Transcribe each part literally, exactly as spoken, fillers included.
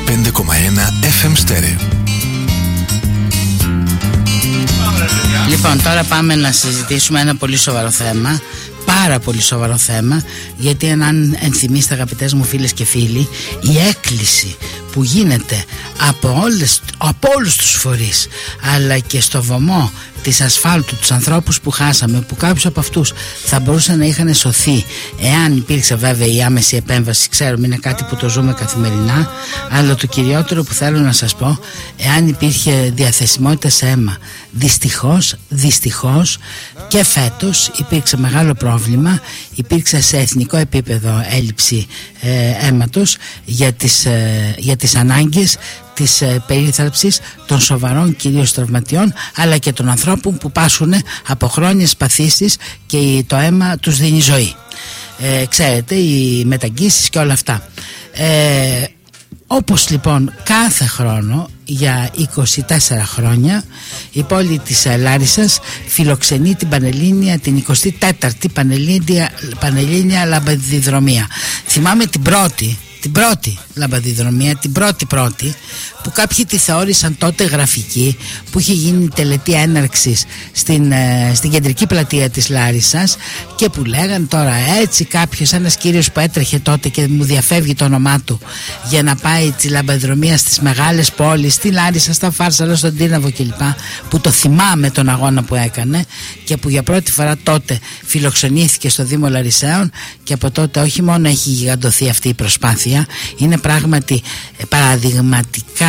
πέντε κόμμα ένα εφ εμ Stereo. Λοιπόν, τώρα πάμε να συζητήσουμε ένα πολύ σοβαρό θέμα. Πάρα πολύ σοβαρό θέμα, γιατί αν ενθυμίστε, αγαπητές μου φίλες και φίλοι, η έκκληση που γίνεται από, όλες, από όλους τους φορείς, αλλά και στο βωμό της ασφάλτου, τους ανθρώπους που χάσαμε, που κάποιους από αυτούς θα μπορούσαν να είχαν σωθεί εάν υπήρξε βέβαια η άμεση επέμβαση. Ξέρουμε, είναι κάτι που το ζούμε καθημερινά, αλλά το κυριότερο που θέλω να σας πω, εάν υπήρχε διαθεσιμότητα σε αίμα. Δυστυχώς, δυστυχώς και φέτος υπήρξε μεγάλο πρόβλημα, υπήρξε σε εθνικό επίπεδο έλλειψη ε, αίματος για τις, ε, για τις ανάγκες της ε, περίθαλψης των σοβαρών κυρίως τραυματιών, αλλά και των ανθρώπων που πάσχουν από χρόνιες παθήσεις και το αίμα τους δίνει ζωή. Ε, ξέρετε, οι μεταγγίσεις και όλα αυτά. Ε, όπως λοιπόν κάθε χρόνο για είκοσι τέσσερα χρόνια η πόλη της Λάρισσας φιλοξενεί την Πανελλήνια, την εικοστή τέταρτη Πανελλήνια, Πανελλήνια Λαμπαδιδρομία. Θυμάμαι την πρώτη την πρώτη λαμπαδιδρομία, την πρώτη πρώτη που κάποιοι τη θεώρησαν τότε γραφική, που είχε γίνει τελετή έναρξης στην, ε, στην κεντρική πλατεία της Λάρισσας, και που λέγαν τώρα έτσι κάποιος, ένας κύριος που έτρεχε τότε και μου διαφεύγει το όνομά του, για να πάει τη λαμπαδιδρομία στις μεγάλες πόλεις, στη Λάρισα, στα Φάρσαλα, στον Τίναβο κλπ, που το θυμάμαι τον αγώνα που έκανε και που για πρώτη φορά τότε φιλοξενήθηκε στο Δήμο Λαρισαίων, και από τότε όχι μόνο έχει γιγαντωθεί αυτή η προσπάθεια, είναι πράγματι παραδειγματικά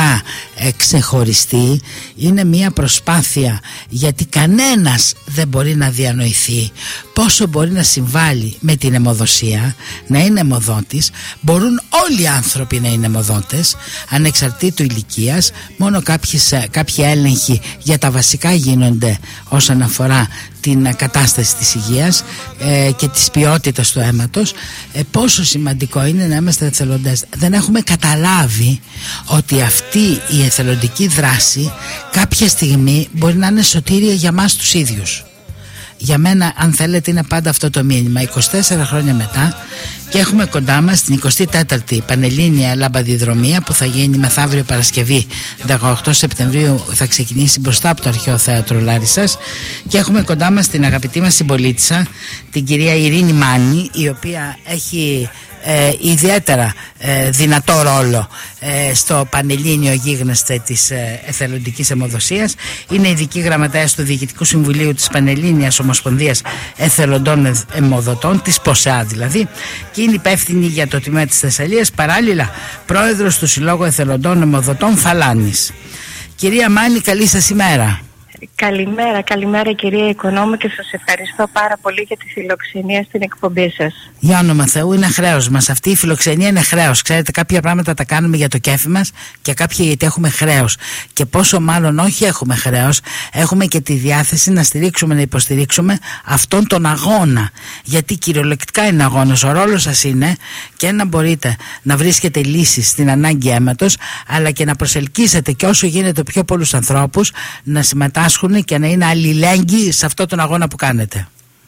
ξεχωριστή. Είναι μια προσπάθεια, γιατί κανένας δεν μπορεί να διανοηθεί πόσο μπορεί να συμβάλλει με την αιμοδοσία, να είναι αιμοδότης. Μπορούν όλοι οι άνθρωποι να είναι αιμοδότες ανεξαρτήτου ηλικίας. Μόνο κάποιες, κάποιοι έλεγχοι για τα βασικά γίνονται όσον αφορά την κατάσταση της υγείας ε, και της ποιότητας του αίματος. ε, Πόσο σημαντικό είναι να είμαστε εθελοντές. Δεν έχουμε καταλάβει ότι αυτή η εθελοντική δράση κάποια στιγμή μπορεί να είναι σωτήρια για μας τους ίδιους. Για μένα, αν θέλετε, είναι πάντα αυτό το μήνυμα. είκοσι τέσσερα χρόνια μετά, και έχουμε κοντά μας την εικοστή τέταρτη Πανελλήνια Λαμπαδιδρομία, που θα γίνει μεθαύριο Παρασκευή δεκαοκτώ Σεπτεμβρίου, θα ξεκινήσει μπροστά από το Αρχαίο Θέατρο Λάρισσας, και έχουμε κοντά μας την αγαπητή μας συμπολίτησα, την κυρία Ειρήνη Μάνη, η οποία έχει Ε, ιδιαίτερα ε, δυνατό ρόλο ε, στο Πανελλήνιο γίγνεσθε της ε, εθελοντικής αιμοδοσίας. Είναι ειδική γραμματέας του Διοικητικού Συμβουλίου της Πανελλήνιας Ομοσπονδίας Εθελοντών Αιμοδοτών, της ΠΟΣΕΑ δηλαδή, και είναι υπεύθυνη για το τμήμα της Θεσσαλίας, παράλληλα πρόεδρος του Συλλόγου Εθελοντών Αιμοδοτών Φαλάνης. Κυρία Μάνη, καλή σας ημέρα. Καλημέρα, καλημέρα κυρία Οικονόμου, και σας ευχαριστώ πάρα πολύ για τη φιλοξενία στην εκπομπή σας. Για όνομα Θεού, είναι χρέος μας. Αυτή η φιλοξενία είναι χρέος. Ξέρετε, κάποια πράγματα τα κάνουμε για το κέφι μας και κάποια γιατί έχουμε χρέος. Και πόσο μάλλον όχι έχουμε χρέος, έχουμε και τη διάθεση να στηρίξουμε, να υποστηρίξουμε αυτόν τον αγώνα. Γιατί κυριολεκτικά είναι αγώνας. Ο ρόλος σας είναι και να μπορείτε να βρίσκετε λύσεις στην ανάγκη αίματος, αλλά και να προσελκύσετε και όσο γίνεται πιο πολλούς ανθρώπους να συμμετάσχουν και να είναι αλληλέγγυοι σε αυτόν τον αγώνα που κάνετε.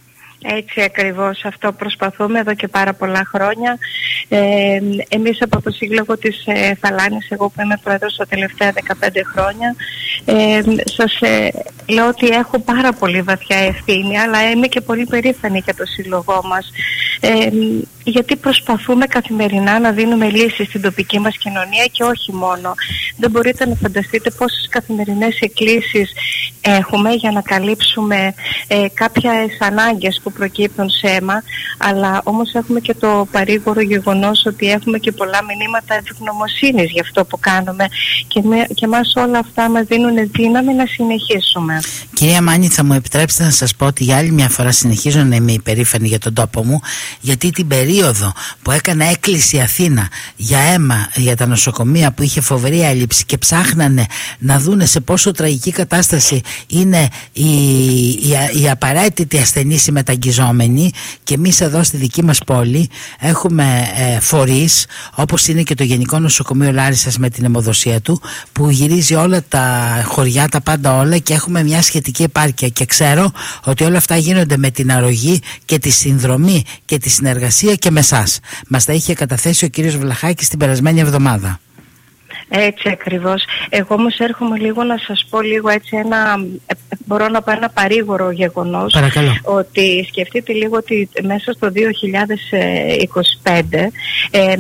Έτσι ακριβώς, αυτό προσπαθούμε εδώ και πάρα πολλά χρόνια. Ε, εμείς από το Σύλλογο της ε, Φαλάνης, εγώ που είμαι πρόεδρος τα τελευταία δεκαπέντε χρόνια, ε, σας ε, λέω ότι έχω πάρα πολύ βαθιά ευθύνη, αλλά είμαι και πολύ περήφανη για το Σύλλογό μας. Ε, γιατί προσπαθούμε καθημερινά να δίνουμε λύσεις στην τοπική μας κοινωνία και όχι μόνο. Δεν μπορείτε να φανταστείτε πόσες καθημερινές εκκλήσεις έχουμε για να καλύψουμε ε, κάποιες ανάγκες που προκύπτουν σε αίμα, αλλά όμως έχουμε και το παρήγορο γεγονός ότι έχουμε και πολλά μηνύματα ευγνωμοσύνης για αυτό που κάνουμε, και, με, και μας όλα αυτά μας δίνουν δύναμη να συνεχίσουμε. Κυρία Μάνη, θα μου επιτρέψετε να σας πω ότι για άλλη μια φορά συνεχίζω να είμαι υπερήφανη για τον τόπο μου, γιατί την περίοδο που έκανε έκκληση Αθήνα για αίμα για τα νοσοκομεία που είχε φοβερή έλλειψη και ψάχνανε να δούνε σε πόσο τραγική κατάσταση είναι οι, οι, οι απαραίτητοι ασθενείς, οι μεταγγιζόμενοι, και εμείς εδώ στη δική μας πόλη έχουμε ε, φορείς όπως είναι και το Γενικό Νοσοκομείο Λάρισσας με την αιμοδοσία του, που γυρίζει όλα τα χωριά, τα πάντα όλα, και έχουμε μια σχετική επάρκεια, και ξέρω ότι όλα αυτά γίνονται με την αρρωγή και τη συνδρομή και τη συνεργασία και με εσάς. Μας τα είχε καταθέσει ο κύριος Βλαχάκης την περασμένη εβδομάδα. Έτσι ακριβώς. Εγώ όμως έρχομαι λίγο να σας πω λίγο έτσι ένα, μπορώ να πω ένα παρήγορο γεγονός. Παρακαλώ. Ότι σκεφτείτε λίγο ότι μέσα στο δύο χιλιάδες είκοσι πέντε ε,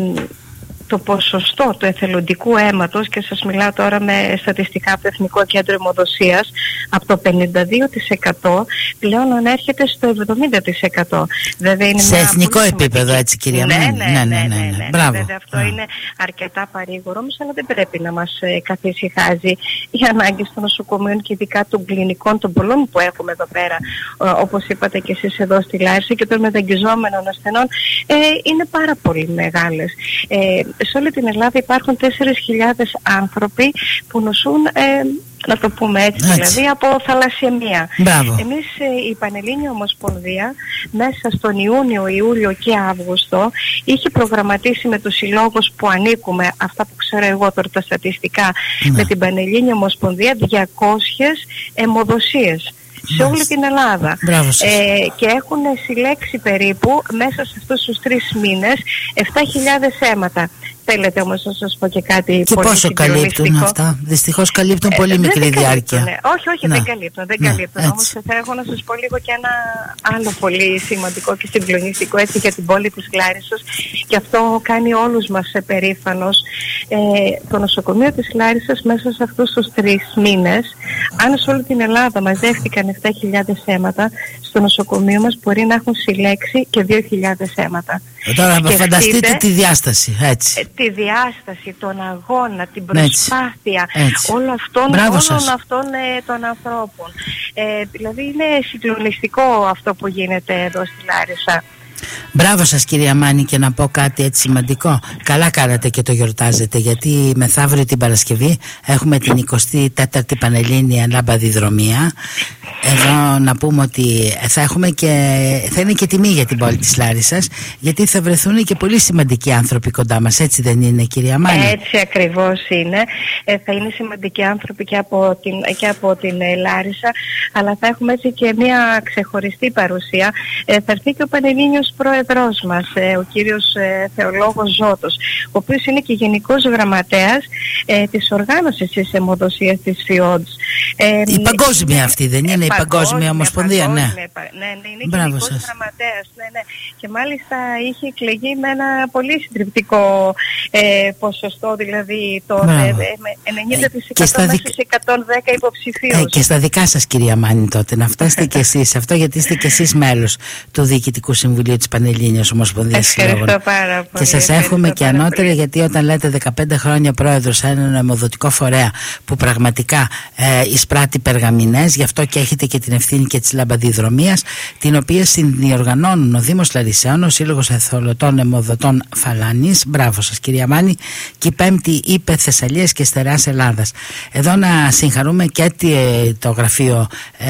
το ποσοστό του εθελοντικού αίματος, και σας μιλάω τώρα με στατιστικά από το Εθνικό Κέντρο Αιμοδοσίας, από το πενήντα δύο τοις εκατό πλέον ανέρχεται στο εβδομήντα τοις εκατό. Βέβαια είναι σε εθνικό επίπεδο, έτσι, κυρία ναι, Μάνη. ναι, ναι, ναι, ναι, ναι, ναι. Μπράβο. Βέβαια αυτό yeah. είναι αρκετά παρήγορο, όμως, αλλά δεν πρέπει να μας ε, καθησυχάζει η ανάγκη των νοσοκομείων και ειδικά των κλινικών, των πολλών που έχουμε εδώ πέρα, ε, όπως είπατε και εσείς εδώ στη Λάρισα, και των μεταγγιζόμενων ασθενών, ε, είναι πάρα πολύ μεγάλες. Ε, σε όλη την Ελλάδα υπάρχουν τέσσερις χιλιάδες άνθρωποι που νοσούν, ε, να το πούμε έτσι, έτσι. δηλαδή από θαλασσαιμία. Μπράβο. Εμείς ε, η Πανελλήνια Ομοσπονδία μέσα στον Ιούνιο, Ιούλιο και Αύγουστο είχε προγραμματίσει με τους συλλόγους που ανήκουμε, αυτά που ξέρω εγώ τώρα τα στατιστικά, ναι. με την Πανελλήνια Ομοσπονδία διακόσιες αιμοδοσίες σε όλη την Ελλάδα. Ε, και έχουν συλλέξει περίπου μέσα σε αυτούς τους τρεις μήνες επτά χιλιάδες αίματα. Θέλετε όμως να σας πω και κάτι και πολύ πόσο καλύπτουν αυτά? Δυστυχώς καλύπτουν ε, πολύ μικρή διάρκεια. Όχι, όχι, να. δεν καλύπτουν. Δεν να, καλύπτουν. Όμως θα έχω να σας πω λίγο και ένα άλλο πολύ σημαντικό και συγκλονιστικό έτσι για την πόλη της Λάρισσας, και αυτό κάνει όλους μας περήφανος. Ε, το νοσοκομείο της Λάρισσας μέσα σε αυτούς τους τρεις μήνες, αν σε όλη την Ελλάδα μαζεύτηκαν επτά χιλιάδες αίματα, στο νοσοκομείο μας μπορεί να έχουν συλλέξει και δύο χιλιάδες αίματα. Τώρα φανταστείτε τη διάσταση, έτσι. Τη διάσταση, τον αγώνα, την προσπάθεια έτσι. όλων αυτών, όλων αυτών ε, των ανθρώπων. Ε, δηλαδή είναι συγκλονιστικό αυτό που γίνεται εδώ στη Λάρισα. Μπράβο σας, κυρία Μάνη, και να πω κάτι έτσι σημαντικό. Καλά κάνατε και το γιορτάζετε, γιατί μεθαύριο την Παρασκευή έχουμε την εικοστή τέταρτη Πανελλήνια Λαμπαδιδρομία. Εδώ να πούμε ότι θα έχουμε και, θα είναι και τιμή για την πόλη της Λάρισσας, γιατί θα βρεθούν και πολύ σημαντικοί άνθρωποι κοντά μας, έτσι δεν είναι, κυρία Μάνη? Έτσι ακριβώς είναι. Ε, θα είναι σημαντικοί άνθρωποι και από την, και από την ε, Λάρισα, αλλά θα έχουμε έτσι και μια ξεχωριστή παρουσία. Ε, θα έρθει και ο Πανελλήνιος πρόεδρος μας, ε, ο κύριος ε, Θεολόγος Ζώτος, ο οποίος είναι και γενικός γραμματέας ε, της οργάνωσης της αιμοδοσίας της ΦΙΟΔΣ. Ε, η παγκόσμια αυτή δεν είναι, η Παγκόσμια Ομοσπονδία, ναι. Ναι, ναι, ναι, είναι Μπράβο γενικός σας. γραμματέας, ναι, ναι. Και μάλιστα είχε εκλεγεί με ένα πολύ συντριπτικό ε, ποσοστό, δηλαδή το ε, ενενήντα τοις εκατό μέσα δικ... σε εκατόν δέκα υποψηφίους. Ε, και στα δικά σας, κυρία Μάνη, τότε να φτάσετε και εσείς αυτό, γιατί είστε και εσείς μέλος του Διοικητικού Συμβουλίου της Πανελλήνιας Ομοσπονδίας Συλλόγων. Ευχαριστώ πάρα πολύ. Και σας εύχομαι και ανώτερα, πολύ. Γιατί όταν λέτε δεκαπέντε χρόνια πρόεδρος σε έναν αιμοδοτικό φορέα που πραγματικά ε, εισπράττει περγαμηνές, γι' αυτό και έχετε και την ευθύνη και της λαμπαδιδρομίας, την οποία συνδιοργανώνουν ο Δήμος Λαρισαίων, ο Σύλλογος Εθελοντών Αιμοδοτών Φαλάνης. Μπράβο σας, κυρία Μάνη. Και η πέμπτη είπε Θεσσαλίας και Στερεάς Ελλάδας. Εδώ να συγχαρούμε και το Γραφείο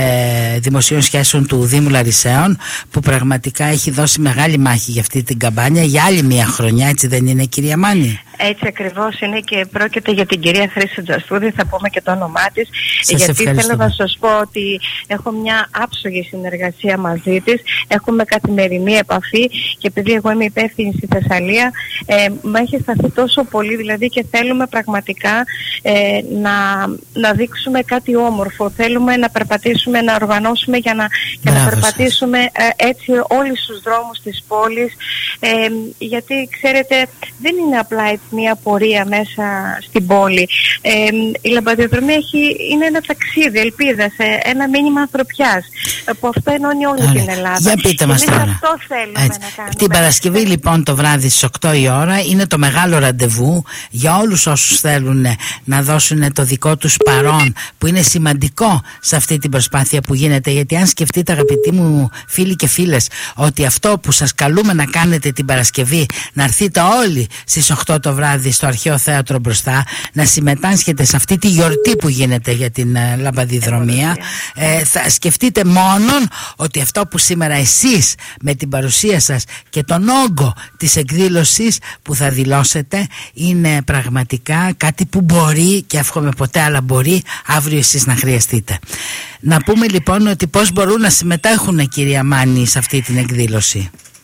ε, Δημοσίων Σχέσεων του Δήμου Λαρισαίων, που πραγματικά έχει δώσει μεγάλη μάχη για αυτή την καμπάνια για άλλη μια χρονιά, έτσι δεν είναι, κυρία Μάνη? Έτσι ακριβώς είναι, και πρόκειται για την κυρία Χρήση Τζαστούδη, θα πούμε και το όνομά της, σας γιατί θέλω να σας πω ότι έχω μια άψογη συνεργασία μαζί της, έχουμε καθημερινή επαφή, και επειδή εγώ είμαι υπεύθυνη στη Θεσσαλία, ε, μου έχει σταθεί τόσο πολύ, δηλαδή, και θέλουμε πραγματικά ε, να, να δείξουμε κάτι όμορφο, θέλουμε να περπατήσουμε, να οργανώσουμε για να, για να περπατήσουμε ε, έτσι όλοι στους δρόμους της πόλης, ε, γιατί ξέρετε δεν είναι απλά έτσι μια πορεία μέσα στην πόλη. Ε, η λαμπαδιοδρομία έχει, είναι ένα ταξίδι ελπίδας, ένα μήνυμα ανθρωπιάς, που αυτό ενώνει όλη Άρα, την Ελλάδα. Για πείτε μας τώρα. Αυτό θέλουμε έτσι. να κάνουμε. Την Παρασκευή λοιπόν το βράδυ στις οκτώ η ώρα είναι το μεγάλο ραντεβού για όλους όσους θέλουν να δώσουν το δικό τους παρόν, που είναι σημαντικό σε αυτή την προσπάθεια που γίνεται, γιατί αν σκεφτείτε, αγαπητοί μου φίλοι και φίλες, ότι αυτό που σας καλούμε να κάνετε την Παρασκευή, να έρθετε όλοι στις οκτώ το βράδυ στο Αρχαίο Θέατρο μπροστά, να συμμετάσχετε σε αυτή τη γιορτή που γίνεται για την uh, λαμπαδιδρομία, ε, θα σκεφτείτε μόνον ότι αυτό που σήμερα εσείς με την παρουσία σας και τον όγκο της εκδήλωσης που θα δηλώσετε είναι πραγματικά κάτι που μπορεί, και εύχομαι ποτέ, αλλά μπορεί αύριο εσείς να χρειαστείτε. Να πούμε λοιπόν ότι πώς μπορούν να συμμετέχουν, κυρία Μάνη, σε αυτή την εκδήλωση.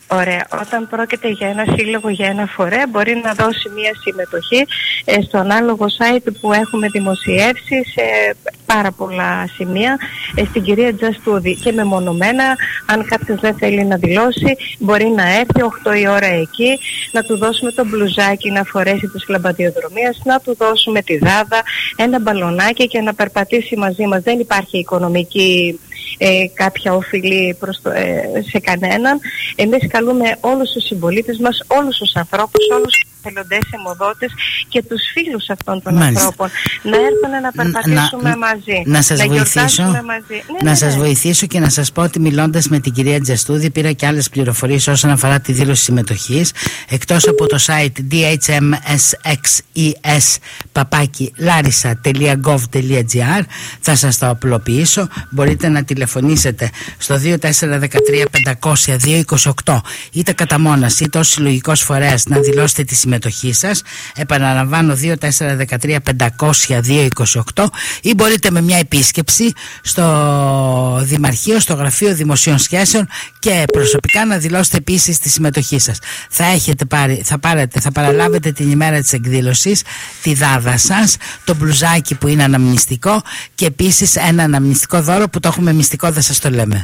Ωραία. Όταν πρόκειται για ένα σύλλογο, για ένα φορέα, μπορεί να δώσει μία συμμετοχή ε, στο ανάλογο site που έχουμε δημοσιεύσει σε πάρα πολλά σημεία, ε, στην κυρία Τζαστούδη. Και μεμονωμένα, αν κάποιος δεν θέλει να δηλώσει, μπορεί να έρθει οκτώ η ώρα εκεί, να του δώσουμε το μπλουζάκι να φορέσει της λαμπαδιοδρομίας, να του δώσουμε τη δάδα, ένα μπαλονάκι και να περπατήσει μαζί μας. Δεν υπάρχει οικονομική Ε, κάποια οφειλή προς το, ε, σε κανέναν. Εμείς καλούμε όλους τους συμπολίτες μας, όλους τους ανθρώπους, όλους τους εθελοντές, αιμοδότες και τους φίλους αυτών των Μάλιστα. ανθρώπων να έρθουν να περπατήσουμε να, μαζί, να, σας να βοηθήσω, μαζί. Ναι, να ναι, σας ναι. βοηθήσω και να σας πω ότι μιλώντας με την κυρία Τζαστούδη πήρα και άλλες πληροφορίες όσον αφορά τη δήλωση συμμετοχής. Εκτός από το site ντι έιτς εμ ες εξ ι ες παπάκι λάρισα τελεία γκοβ τελεία τζι άρ θα σας το απλοποιήσω. Μπορείτε να τηλεφωνήσετε στο δύο τέσσερα ένα τρία πεντακόσια δύο είκοσι οκτώ είτε κατά μόνας είτε ως συλλογικός φορέας να δηλώσετε τη συμμετοχή σας. Επαναλαμβάνω δύο τέσσερα ένα τρία πεντακόσια δύο είκοσι οκτώ ή μπορείτε με μια επίσκεψη στο Δημαρχείο, στο Γραφείο Δημοσίων Σχέσεων και προσωπικά να δηλώσετε επίσης τη συμμετοχή σας. Θα έχετε πάρει, θα πάρετε, θα παραλάβετε την ημέρα της εκδήλωσης τη δάδα σας, το μπλουζάκι που είναι αναμνηστικό και επίσης ένα αναμνηστικό δώρο που το έχουμε μυστικό, δεν σας το λέμε.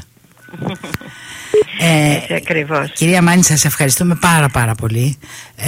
Ε, Έτσι ακριβώς. Κυρία Μάνη, σας ευχαριστούμε πάρα πάρα πολύ.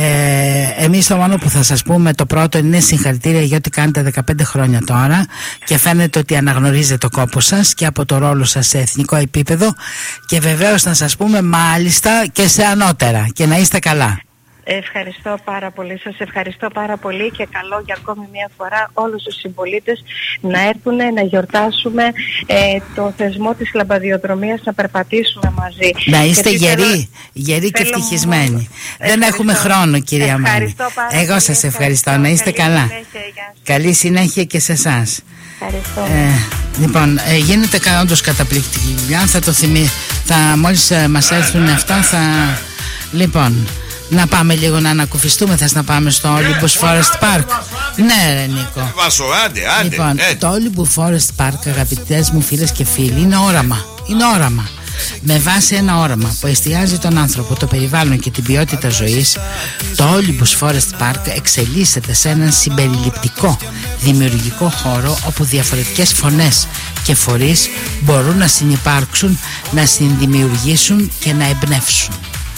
ε, Εμείς το μόνο που θα σας πούμε, το πρώτο είναι συγχαρητήρια για ό,τι κάνετε δεκαπέντε χρόνια τώρα και φαίνεται ότι αναγνωρίζετε το κόπο σας και από το ρόλο σας σε εθνικό επίπεδο και βεβαίως να σας πούμε μάλιστα και σε ανώτερα και να είστε καλά. Ευχαριστώ πάρα πολύ. Σας ευχαριστώ πάρα πολύ και καλό για ακόμη μια φορά όλους τους συμπολίτες να έρθουν να γιορτάσουμε ε, το θεσμό της λαμπαδιοδρομίας, να περπατήσουμε μαζί. Να είστε γεροί, θέλω, γεροί και ευτυχισμένοι. Μόνο. Δεν έχουμε χρόνο, κυρία Μάνη. Εγώ σας ευχαριστώ. ευχαριστώ. Να είστε Καλή καλά. Συνέχεια, Καλή συνέχεια και σε εσάς. Ευχαριστώ. Ε, λοιπόν, ε, γίνεται όντως καταπληκτική δουλειά. Θα το θυμί... θα, μόλις ε, μας έρθουν αυτά θα... Λοιπόν... Να πάμε λίγο να ανακουφιστούμε. Θες να πάμε στο Olympus Forest Park? Ναι ρε Νίκο. Λοιπόν, το Olympus Forest Park, αγαπητές μου φίλες και φίλοι, είναι όραμα. Είναι όραμα. Με βάση ένα όραμα που εστιάζει τον άνθρωπο, το περιβάλλον και την ποιότητα ζωής, το Olympus Forest Park εξελίσσεται σε έναν συμπεριληπτικό δημιουργικό χώρο όπου διαφορετικές φωνές και φορείς μπορούν να συνυπάρξουν, να συνδημιουργήσουν και να εμπνεύσουν.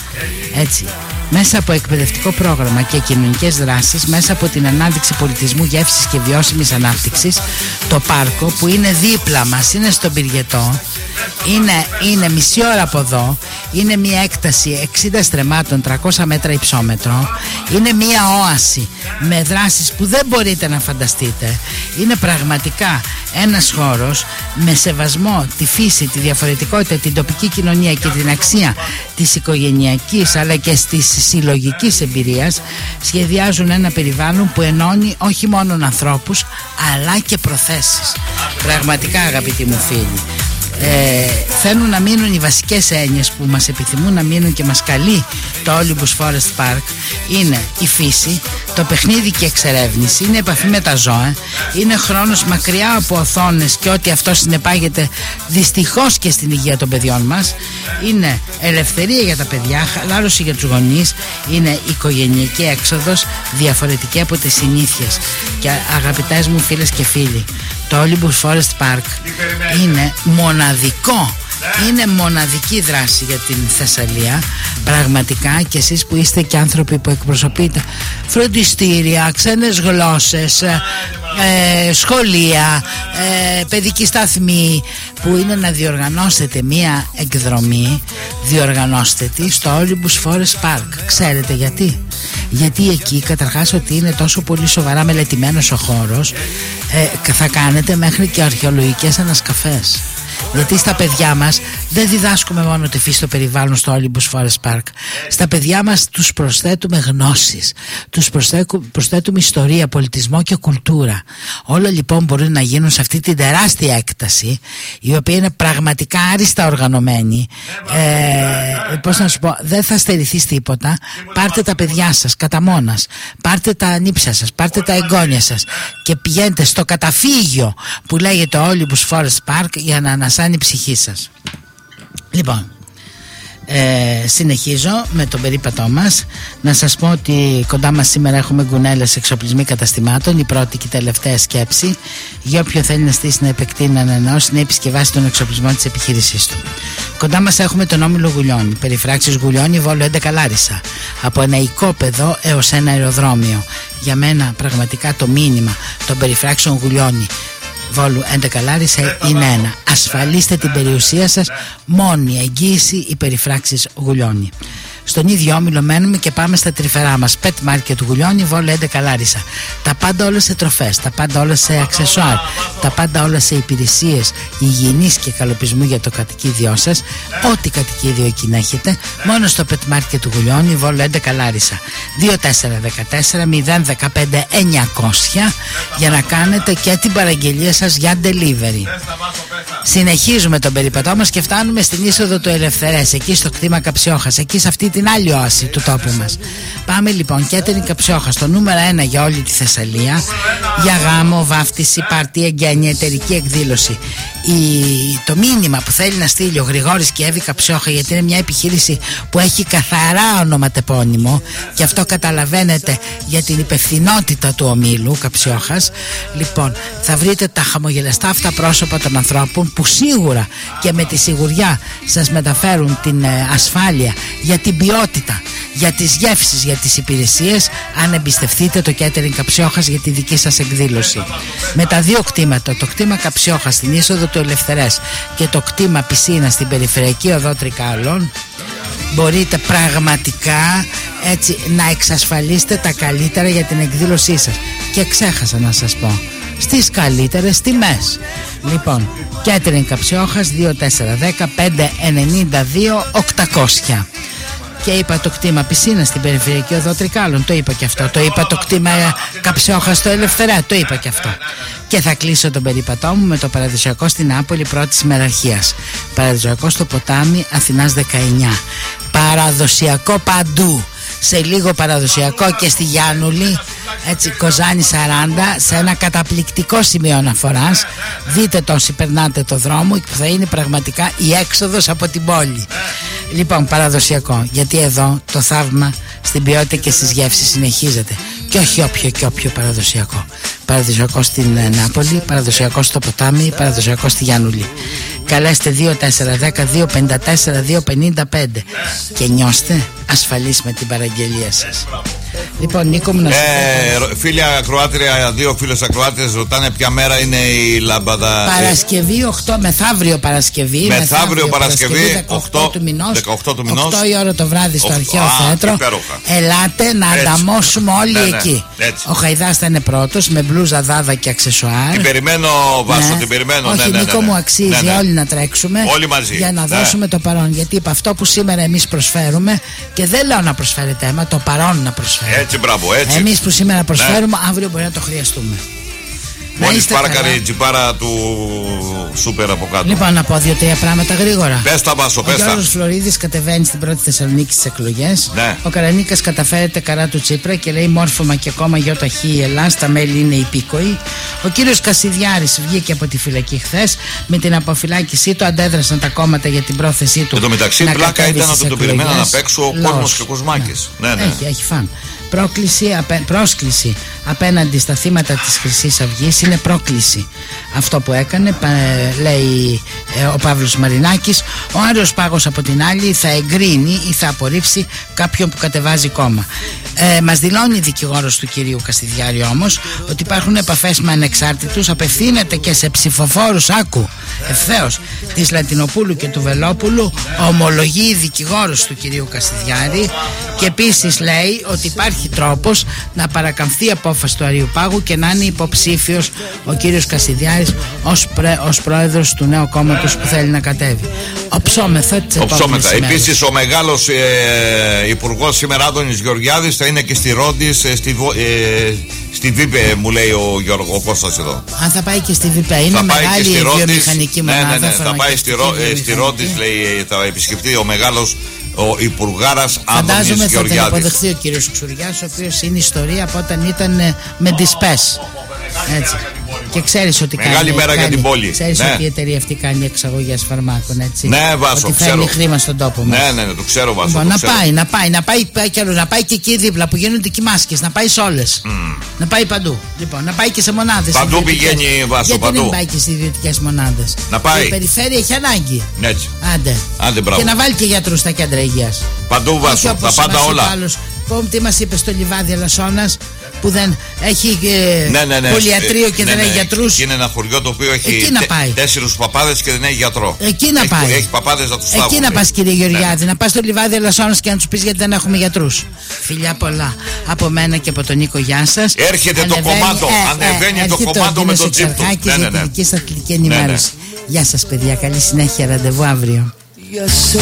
Έτσι, μέσα από εκπαιδευτικό πρόγραμμα και κοινωνικές δράσεις, μέσα από την ανάδειξη πολιτισμού, γεύσης και βιώσιμης ανάπτυξης, το πάρκο που είναι δίπλα μας, είναι στον Πυργετό, είναι, είναι μισή ώρα από εδώ, είναι μια έκταση εξήντα στρεμμάτων, τριακόσια μέτρα υψόμετρο, είναι μια όαση με δράσεις που δεν μπορείτε να φανταστείτε. Είναι πραγματικά ένας χώρος με σεβασμό τη φύση, τη διαφορετικότητα, την τοπική κοινωνία και την αξία της οικογενειακής αλλά και της συλλογικής εμπειρίας. Σχεδιάζουν ένα περιβάλλον που ενώνει όχι μόνο ανθρώπους αλλά και προθέσεις. Πραγματικά, αγαπητοί μου φίλοι, Ε, θέλουν να μείνουν οι βασικές έννοιες που μας επιθυμούν να μείνουν και μας καλεί το Olympus Forest Park. Είναι η φύση, το παιχνίδι και εξερεύνηση, είναι επαφή με τα ζώα, είναι χρόνος μακριά από οθόνες και ό,τι αυτό συνεπάγεται δυστυχώς και στην υγεία των παιδιών μας, είναι ελευθερία για τα παιδιά, χαλάρωση για τους γονείς, είναι οικογενειακή έξοδος διαφορετική από τις συνήθειες. Και αγαπητές μου φίλες και φίλοι, το Olympus Forest Park είναι μοναδικό, είναι μοναδική δράση για την Θεσσαλία. Πραγματικά, και εσείς που είστε και άνθρωποι που εκπροσωπείτε φροντιστήρια, ξένες γλώσσες, ε, σχολεία, ε, παιδική σταθμή, που είναι να διοργανώσετε μία εκδρομή, διοργανώστε τη στο Olympus Forest Park. Ξέρετε γιατί? Γιατί εκεί καταρχάς ότι είναι τόσο πολύ σοβαρά μελετημένος ο χώρος, ε, θα κάνετε μέχρι και αρχαιολογικές ανασκαφές. Γιατί στα παιδιά μας δεν διδάσκουμε μόνο τη φύση στο περιβάλλον στο Olympus Forest Park. Στα παιδιά μας τους προσθέτουμε γνώσεις, τους προσθέτουμε ιστορία, πολιτισμό και κουλτούρα. Όλα λοιπόν μπορούν να γίνουν σε αυτή την τεράστια έκταση, η οποία είναι πραγματικά άριστα οργανωμένη. Ε, πώς να σου πω, δεν θα στερηθείς τίποτα. Πάρτε τα παιδιά σας κατά μόνας, πάρτε τα ανήψια σας, πάρτε τα εγγόνια σας και πηγαίνετε στο καταφύγιο που λέγεται Olympus Forest Park για να ανασάνει η ψυχή σας. Λοιπόν, Ε, συνεχίζω με τον περίπατό μας. Να σας πω ότι κοντά μας σήμερα έχουμε γκουνέλες εξοπλισμοί καταστημάτων. Η πρώτη και η τελευταία σκέψη για όποιον θέλει να στήσει, να επεκτείνει, να ανανεώσει, να επισκευάσει τον εξοπλισμό της επιχείρησής του. Κοντά μας έχουμε τον όμιλο Γουλιώνη, περιφράξεις Γουλιώνη, Βόλο έντεκα Λάρισα, από ένα οικόπεδο έως ένα αεροδρόμιο. Για μένα πραγματικά το μήνυμα των περιφράξεων Γουλιώνη, Βόλου έντεκα Λάρισα είναι ένα: ασφαλίστε την περιουσία σας, μόνη εγγύηση οι περιφράξεις Γουλιώνη. Στον ίδιο όμιλο μένουμε και πάμε στα τρυφερά μας. Pet Market Γουλιώνη, Βόλο έντεκα Λάρισα. Τα πάντα όλα σε τροφές, τα πάντα όλα σε αξεσουάρ, τα πάντα όλα σε υπηρεσίες υγιεινής και καλοπισμού για το κατοικίδιό σας. Ό,τι κατοικίδιο εκεί να έχετε, μόνο στο Pet Market Γουλιώνη, Βόλο έντεκα Λάρισα. δύο τέσσερα ένα τέσσερα μηδέν ένα πέντε εννιακόσια για να κάνετε και την παραγγελία σας για delivery. Συνεχίζουμε τον περίπατό μας και φτάνουμε στην είσοδο του Ελευθερές, εκεί στο κτήμα Καψιόχας, εκεί σε αυτή την άλλη όαση του τόπου μας. Πάμε λοιπόν, Catering Καψιόχας, το νούμερο ένα για όλη τη Θεσσαλία, για γάμο, βάφτιση, πάρτι, εγγένεια, εταιρική εκδήλωση. Η, το μήνυμα που θέλει να στείλει ο Γρηγόρης και Εύη Καψιόχα, γιατί είναι μια επιχείρηση που έχει καθαρά ονοματεπώνυμο, και αυτό καταλαβαίνετε για την υπευθυνότητα του ομίλου Καψιόχας. Λοιπόν, θα βρείτε τα χαμογελαστά αυτά πρόσωπα των ανθρώπων που σίγουρα και με τη σιγουριά σας μεταφέρουν την ε, ασφάλεια για την ποιότητα, για τις γεύσεις, για τις υπηρεσίες, αν εμπιστευτείτε το Catering Καψιόχας για τη δική σας εκδήλωση. Με τα δύο κτήματα, το κτήμα Καψιόχας στην είσοδο του Ελευθερές και το κτήμα Πισίνα στην περιφερειακή οδό Τρικάλων, μπορείτε πραγματικά έτσι να εξασφαλίσετε τα καλύτερα για την εκδήλωσή σας. Και ξέχασα να σας πω, στις καλύτερες τιμές. Λοιπόν, Catering Καψιόχας, δύο τέσσερα ένα μηδέν πέντε εννιά δύο οκτακόσια. Και είπα το κτήμα Πισίνα στην περιφερειακή οδό Τρικάλων, το είπα και αυτό. Το είπα το κτήμα Καψιόχα στο Ελευθερά, το είπα και αυτό. Και θα κλείσω τον περίπατό μου με το παραδοσιακό στην Νάπολη πρώτης ημεραρχίας. Παραδοσιακό στο ποτάμι Αθηνάς δεκαεννιά. Παραδοσιακό παντού. Σε λίγο παραδοσιακό και στη Γιάννουλη, έτσι, Κοζάνη σαράντα, σε ένα καταπληκτικό σημείο αναφοράς. Δείτε το όσοι περνάτε το δρόμο, που θα είναι πραγματικά η έξοδος από την πόλη. Λοιπόν, παραδοσιακό, γιατί εδώ το θαύμα στην ποιότητα και στις γεύσεις συνεχίζεται. Και όχι όποιο και όποιο παραδοσιακό. Παραδοσιακό στην Νάπολη, παραδοσιακό στο ποτάμι, παραδοσιακό στη Γιάννουλη. Καλέστε δύο τέσσερα ένα μηδέν δύο πέντε τέσσερα δύο πέντε πέντε και νιώστε ασφαλείς με την παραγγελία σας. Λοιπόν, Νίκο μου, να σου ε, πω. Φίλοι ακροάτρια, δύο φίλες ακροάτριες ρωτάνε ποια μέρα είναι η λάμπαδα. Παρασκευή οκτώ, μεθαύριο Παρασκευή. Μεθαύριο Παρασκευή, Παρασκευή οκτώ του μηνός. δεκαοκτώ του μηνός. οκτώ η ώρα το βράδυ στο αρχαίο α, θέατρο. Υπέροχα. Ελάτε να έτσι ανταμώσουμε όλοι, ναι, ναι, εκεί. Έτσι. Ο Χαϊδάς θα είναι πρώτος με μπλούζα, δάδα και αξεσουάρ. Την περιμένω, Βάσο, ναι, την περιμένω. Όχι, ναι, ναι, ναι, Νίκο, ναι, μου αξίζει, ναι, ναι, όλοι να τρέξουμε. Όλοι μαζί. Για να ναι. δώσουμε το παρόν. Γιατί από αυτό που σήμερα εμείς προσφέρουμε, και δεν λέω να προσφέρετε αίμα, το παρόν να προσφέρετε. Έτσι, μπράβο, έτσι. Εμείς που σήμερα προσφέρουμε, ναι, αύριο μπορεί να το χρειαστούμε. Μόλις πάρκαρε η τζιπάρα του σούπερ από κάτω. Λοιπόν, να πω δύο-τρία πράγματα γρήγορα. Πες τα, Βάσο, πες τα. Ο Γιώργος Φλωρίδης κατεβαίνει στην πρώτη Θεσσαλονίκη στις εκλογές. Ναι. Ο Καρανίκας καταφέρεται καρά του Τσίπρα και λέει μόρφωμα και ακόμα γιοταχή η Ελλάδα. Τα μέλη είναι υπήκοοι. Ο κύριος Κασιδιάρης βγήκε από τη φυλακή χθες. Με την αποφυλάκησή του αντέδρασαν τα κόμματα για την πρόθεσή του. Εν τω μεταξύ, πλάκα ήταν να τον περιμέναν απ' έξω ο κόσμος και ο Κοσμάκης. Ναι, ναι. Έχει, έχει φαν. Πρόκληση, απέ, πρόσκληση απέναντι στα θύματα της Χρυσής Αυγής είναι πρόκληση. Αυτό που έκανε, λέει ε, ο Παύλος Μαρινάκης. Ο Άριος Πάγος από την άλλη θα εγκρίνει ή θα απορρίψει κάποιον που κατεβάζει κόμμα. Ε, μας δηλώνει δικηγόρος του κυρίου Κασιδιάρη όμως ότι υπάρχουν επαφές με ανεξάρτητους, απευθύνεται και σε ψηφοφόρους, άκου ευθέως, της Λατινοπούλου και του Βελόπουλου, ομολογεί δικηγόρος του κυρίου Κασιδιάρη, και επίσης λέει ότι υπάρχει τρόπος να παρακαμφθεί η απόφαση του Αρίου Πάγου και να είναι υποψήφιος ο κύριος Κασιδιάρης ως, πρέ, ως πρόεδρος του νέου κόμματος που θέλει να κατέβει. Οψόμεθα τις επόμενες ημέρες. Επίσης ο μεγάλος ε, υπουργός σήμερα, Άδωνης Γεωργιάδης, θα είναι και στη Ρόντις, ε, στη, ε, στη ΒΙΠΕ, μου λέει ο, Γιώργο, ο Κώστας εδώ. Αν θα πάει και στη ΒΙΠΕ, είναι θα μεγάλη η βιομηχανική μονάδα. Ναι, ναι, ναι, θα πάει στη, ε, στη Ρόντις, λέει, θα επισκεφτεί ο μεγάλος ο υπουργάρας Άδωνης Γεωργιάδης. Φαντάζομαι θα τον υποδεχθεί ο κύριος Ξουριάς, ο οποίος είναι ιστορία από όταν ήταν με τις ΠΕΣ. Έτσι. Και ξέρεις ότι μεγάλη κάνει, μέρα κάνει, για την πόλη. Ξέρεις ναι. ότι η εταιρεία αυτή κάνει εξαγωγές φαρμάκων, έτσι. Ναι, Βάσο, ότι ξέρω. φέρνει χρήμα στον τόπο μας. Ναι, ναι, ναι, το ξέρω, Βάσο. Λοιπόν, το να ξέρω. πάει, να πάει, να πάει, πάει και αλλού, να πάει και εκεί δίπλα που γίνονται και οι μάσκες, να πάει σε όλες. Mm. Να πάει παντού. Λοιπόν, να πάει και σε μονάδες. Παντού πηγαίνει, Βάσο, γιατί παντού. δεν πάει και στις ιδιωτικές μονάδες. Να πάει. Η περιφέρεια έχει ανάγκη. Έτσι. Άντε. Άντε, μπράβο. Και να βάλει και γιατρούς στα κέντρα υγείας. Παντού, Βάσο, τα πάντα όλα. Πω, τι μας είπε στο λιβάδι Ελασσόνας που δεν έχει ε, ναι, ναι, ναι. πολυιατρείο και ναι, δεν ναι, έχει γιατρούς. Και είναι ένα χωριό το οποίο έχει εκεί να πάει. τέσσερους παπάδες και δεν έχει γιατρό. Εκεί να έχει, πάει. Έχει παπάδες να τους στάβουν. Εκεί να πας, κύριε Γεωργιάδη, ναι. να πας στο λιβάδι Ελασσόνας και να τους πεις γιατί δεν έχουμε γιατρούς. Φιλιά πολλά από μένα και από τον Νίκο, γεια σας. Έρχεται Ανεβαίνει, το κομμάτο, ε, ανεβαίνει ε, το κομμάτο με τον τσίπ του. Ναι, ναι, ναι. Για την αθλητική ενημέρωση. Γεια σας, παιδιά, καλή συνέχεια, ραντεβού αύριο.